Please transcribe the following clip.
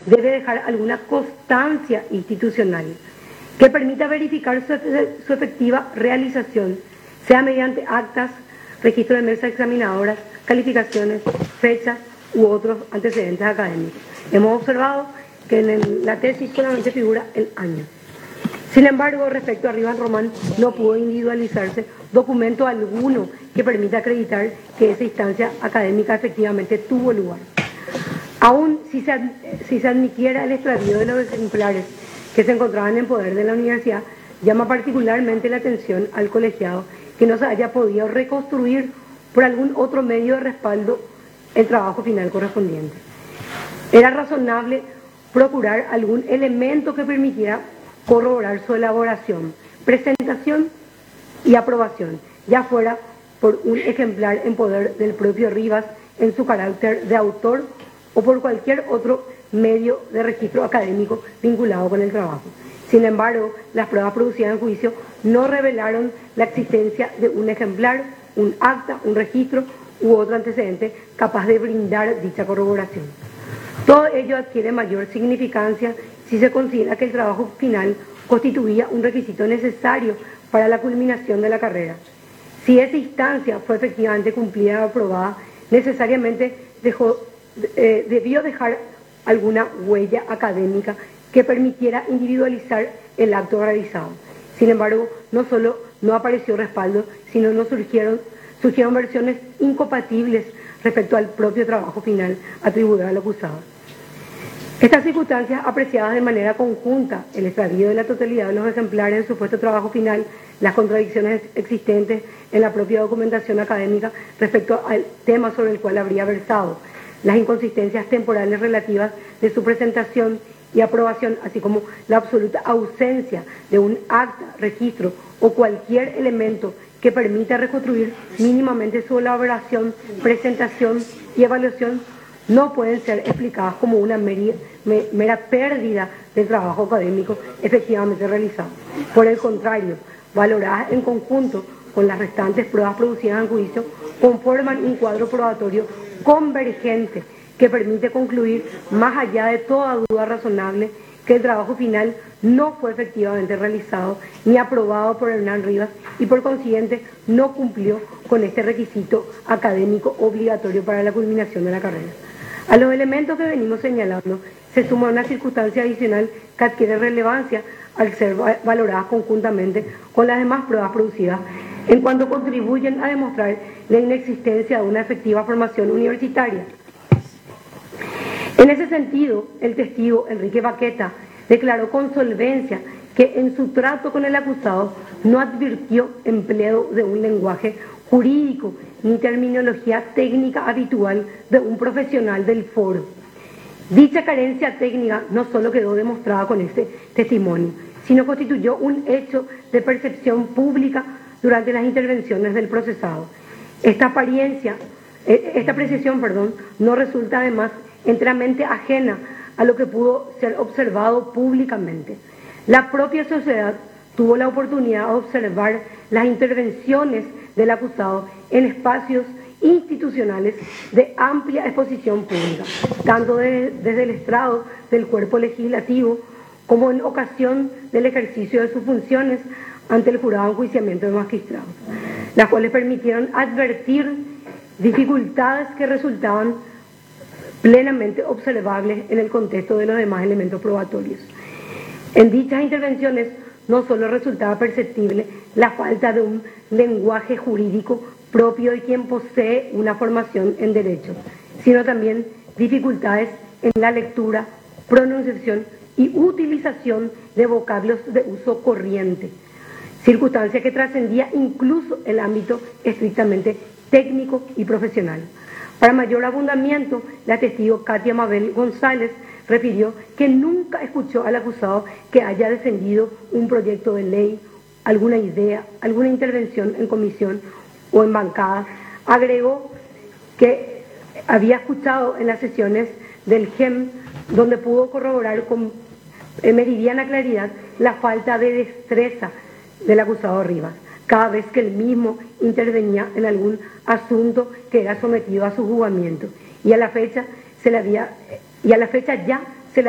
debe dejar alguna constancia institucional que permita verificar su efectiva realización, sea mediante actas, registro de mesas examinadoras, calificaciones, fechas u otros antecedentes académicos. Hemos observado que en la tesis solamente figura el año. Sin embargo, respecto a Rivas Román, no pudo individualizarse documento alguno que permita acreditar que esa instancia académica efectivamente tuvo lugar. Aún si se admitiera el extravío de los ejemplares que se encontraban en poder de la universidad, llama particularmente la atención al colegiado que no se haya podido reconstruir por algún otro medio de respaldo el trabajo final correspondiente. Era razonable procurar algún elemento que permitiera corroborar su elaboración, presentación y aprobación, ya fuera por un ejemplar en poder del propio Rivas en su carácter de autor o por cualquier otro medio de registro académico vinculado con el trabajo. Sin embargo, las pruebas producidas en juicio no revelaron la existencia de un ejemplar, un acta, un registro u otro antecedente capaz de brindar dicha corroboración. Todo ello adquiere mayor significancia si se considera que el trabajo final constituía un requisito necesario para la culminación de la carrera. Si esa instancia fue efectivamente cumplida o aprobada, necesariamente debió dejar alguna huella académica que permitiera individualizar el acto realizado. Sin embargo, no solo no apareció respaldo, sino no surgieron versiones incompatibles respecto al propio trabajo final atribuido al acusado. Estas circunstancias apreciadas de manera conjunta, el extravío de la totalidad de los ejemplares del supuesto trabajo final, las contradicciones existentes en la propia documentación académica respecto al tema sobre el cual habría versado, las inconsistencias temporales relativas de su presentación y aprobación, así como la absoluta ausencia de un acta, registro o cualquier elemento que permita reconstruir mínimamente su elaboración, presentación y evaluación, no pueden ser explicadas como una mera pérdida del trabajo académico efectivamente realizado. Por el contrario, valoradas en conjunto con las restantes pruebas producidas en juicio, conforman un cuadro probatorio convergente que permite concluir, más allá de toda duda razonable, que el trabajo final no fue efectivamente realizado ni aprobado por Hernán Rivas y por consiguiente no cumplió con este requisito académico obligatorio para la culminación de la carrera. A los elementos que venimos señalando se suma una circunstancia adicional que adquiere relevancia al ser valoradas conjuntamente con las demás pruebas producidas, en cuanto contribuyen a demostrar la inexistencia de una efectiva formación universitaria. En ese sentido, el testigo Enrique Baqueta declaró con solvencia que en su trato con el acusado no advirtió empleo de un lenguaje jurídico ni terminología técnica habitual de un profesional del foro. Dicha carencia técnica no solo quedó demostrada con este testimonio, sino constituyó un hecho de percepción pública durante las intervenciones del procesado. Esta apreciación, no resulta además enteramente ajena a lo que pudo ser observado públicamente. La propia sociedad tuvo la oportunidad de observar las intervenciones del acusado en espacios institucionales de amplia exposición pública, tanto desde el estrado del cuerpo legislativo como en ocasión del ejercicio de sus funciones ante el jurado de enjuiciamiento de magistrados, las cuales permitieron advertir dificultades que resultaban plenamente observables en el contexto de los demás elementos probatorios. En dichas intervenciones no solo resultaba perceptible la falta de un lenguaje jurídico propio de quien posee una formación en derecho, sino también dificultades en la lectura, pronunciación y utilización de vocablos de uso corriente, circunstancia que trascendía incluso el ámbito estrictamente técnico y profesional. Para mayor abundamiento, la testigo Katia Mabel González refirió que nunca escuchó al acusado que haya defendido un proyecto de ley, alguna idea, alguna intervención en comisión o en bancada. Agregó que había escuchado en las sesiones del GEM, donde pudo corroborar con meridiana claridad la falta de destreza del acusado Rivas, cada vez que él mismo intervenía en algún asunto que era sometido a su juzgamiento, y a la fecha ya